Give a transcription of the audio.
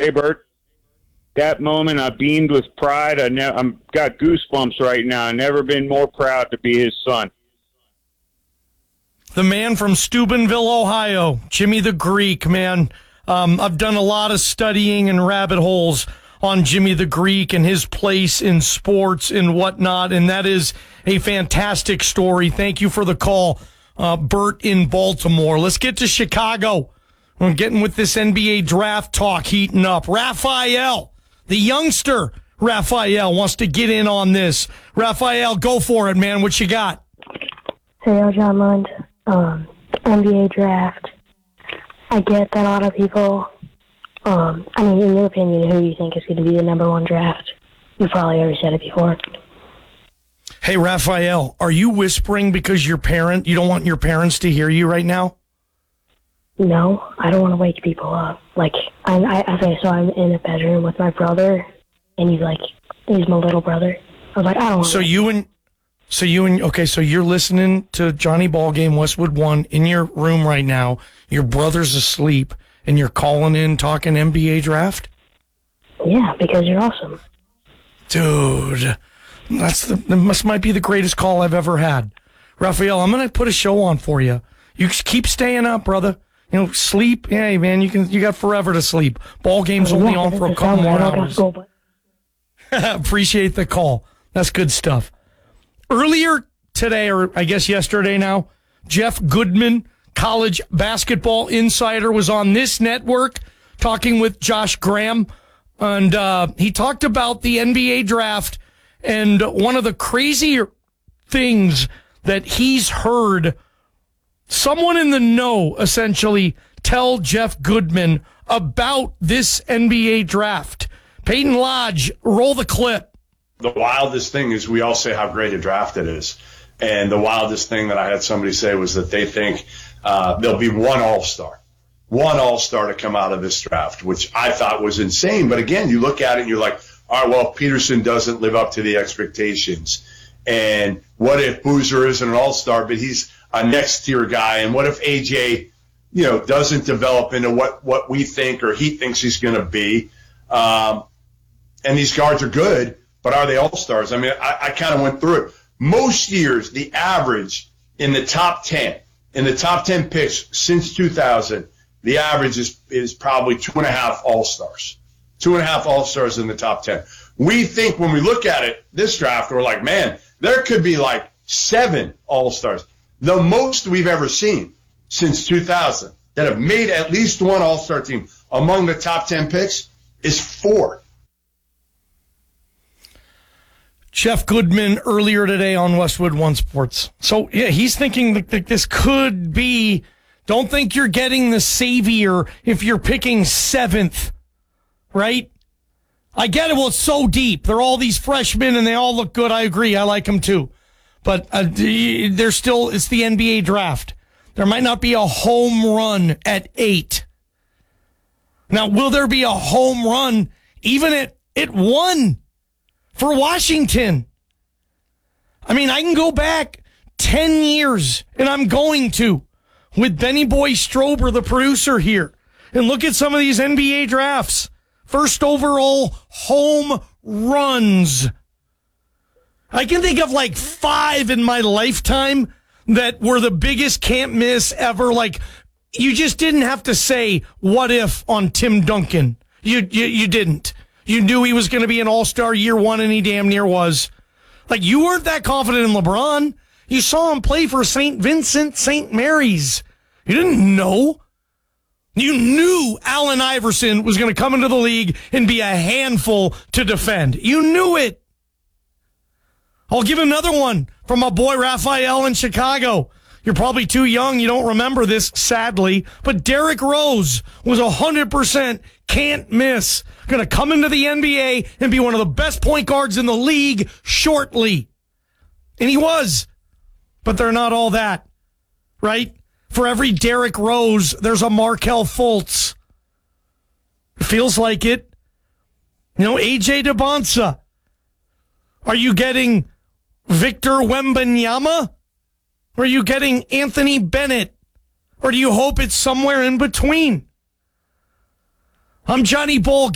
Hey, Bert. That moment, I beamed with pride. I'm got goosebumps right now. I've never been more proud to be his son. The man from Steubenville, Ohio, Jimmy the Greek, man. I've done a lot of studying and rabbit holes on Jimmy the Greek and his place in sports and whatnot, and that is a fantastic story. Thank you for the call, Bert in Baltimore. Let's get to Chicago. We're getting with this NBA draft talk heating up. Raphael, the youngster Raphael, wants to get in on this. Raphael, go for it, man. What you got? Hey, John Lund. NBA draft. I get that a lot of people, in your opinion, who do you think is going to be the number one draft? You've probably already said it before. Hey, Raphael, are you whispering because you don't want your parents to hear you right now? No, I don't want to wake people up. Like, I'm in a bedroom with my brother, and he's my little brother. I was like, I don't want So you're listening to Johnny Ballgame Westwood 1 in your room right now. Your brother's asleep, and you're calling in talking NBA draft? Yeah, because you're awesome. Dude, that might be the greatest call I've ever had. Raphael, I'm going to put a show on for you. You just keep staying up, brother. Sleep. Hey, man, you got forever to sleep. Ball game's only on for a couple more hours. Appreciate the call. That's good stuff. Earlier today, or I guess yesterday now, Jeff Goodman, college basketball insider, was on this network talking with Josh Graham, and he talked about the NBA draft, and one of the crazier things that he's heard someone in the know essentially tell Jeff Goodman about this NBA draft. Peyton Lodge, roll the clip. The wildest thing is we all say how great a draft it is. And the wildest thing that I had somebody say was that they think there'll be one all-star to come out of this draft, which I thought was insane. But again, you look at it and you're like, all right, well, Peterson doesn't live up to the expectations. And what if Boozer isn't an all-star, but he's a next-tier guy? And what if AJ, doesn't develop into what we think or he thinks he's going to be? And these guards are good. But are they all-stars? I mean, I kind of went through it. Most years, the average in the top 10 picks since 2000, the average is probably 2.5 all-stars. 2.5 all-stars in the top 10. We think when we look at it, this draft, we're like, man, there could be like 7 all-stars. The most we've ever seen since 2000 that have made at least one all-star team among the top 10 picks is 4. Jeff Goodman earlier today on Westwood One Sports. So, yeah, he's thinking that this could be, don't think you're getting the savior if you're picking 7th, right? I get it. Well, it's so deep. They're all these freshmen, and they all look good. I agree. I like them, too. But it's the NBA draft. There might not be a home run at 8. Now, will there be a home run even at 1? For Washington? I mean, I can go back 10 years, and I'm going to, with Benny Boy Strober, the producer here, and look at some of these NBA drafts. First overall home runs. I can think of like 5 in my lifetime that were the biggest can't miss ever. Like, you just didn't have to say, what if, on Tim Duncan. You didn't. You knew he was going to be an all-star year 1, and he damn near was. Like, you weren't that confident in LeBron. You saw him play for St. Vincent St. Mary's. You didn't know. You knew Allen Iverson was going to come into the league and be a handful to defend. You knew it. I'll give another one from my boy Raphael in Chicago. You're probably too young. You don't remember this, sadly. But Derrick Rose was 100% can't miss. Going to come into the NBA and be one of the best point guards in the league shortly. And he was. But they're not all that, right? For every Derrick Rose, there's a Markelle Fultz. It feels like it. AJ DeBonsa. Are you getting Victor Wembanyama? Or are you getting Anthony Bennett? Or do you hope it's somewhere in between? I'm Johnny Ball.